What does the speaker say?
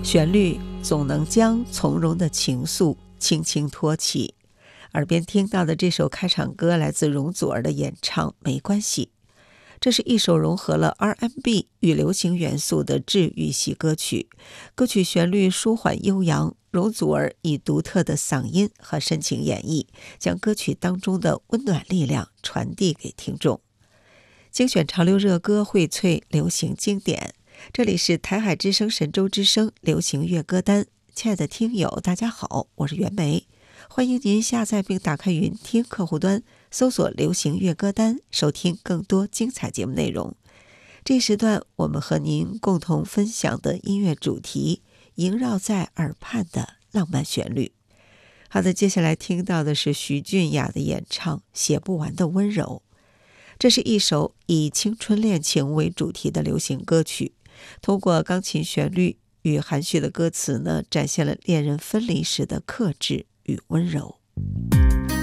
旋律总能将从容的情愫轻轻托起。耳边听到的这首开场歌来自容祖儿的演唱《没关系》，这是一首融合了 R&B 与流行元素的治愈系歌曲。歌曲旋律舒缓悠扬，容祖儿以独特的嗓音和深情演绎，将歌曲当中的温暖力量传递给听众。精选潮流热歌，荟萃流行经典，这里是台海之声神州之声流行乐歌单。亲爱的听友大家好，我是袁梅，欢迎您下载并打开云听客户端，搜索流行乐歌单，收听更多精彩节目内容。这时段我们和您共同分享的音乐主题，萦绕在耳畔的浪漫旋律。好的，接下来听到的是徐俊雅的演唱《写不完的温柔》。这是一首以青春恋情为主题的流行歌曲，通过钢琴旋律与含蓄的歌词呢，展现了恋人分离时的克制与温柔。